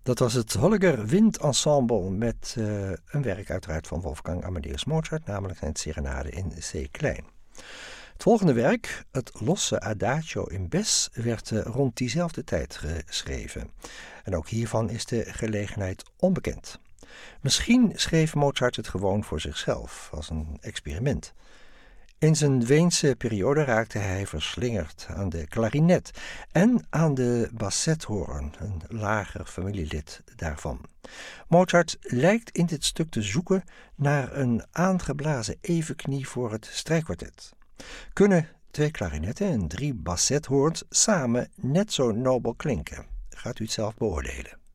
Dat was het Holger Wind Ensemble met een werk uiteraard van Wolfgang Amadeus Mozart, namelijk zijn Serenade in C klein. Het volgende werk, het losse Adagio in Bes, werd rond diezelfde tijd geschreven. En ook hiervan is de gelegenheid onbekend. Misschien schreef Mozart het gewoon voor zichzelf, als een experiment. In zijn Weense periode raakte hij verslingerd aan de klarinet en aan de bassethoorn, een lager familielid daarvan. Mozart lijkt in dit stuk te zoeken naar een aangeblazen evenknie voor het strijkkwartet. Kunnen 2 klarinetten en 3 bassethoorns samen net zo nobel klinken? Gaat u het zelf beoordelen.